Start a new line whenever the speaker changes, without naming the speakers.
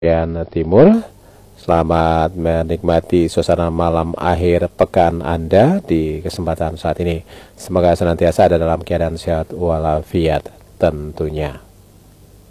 bagian timur. Selamat menikmati suasana malam akhir pekan Anda di kesempatan saat ini. Semoga senantiasa ada dalam keadaan sehat walafiat tentunya.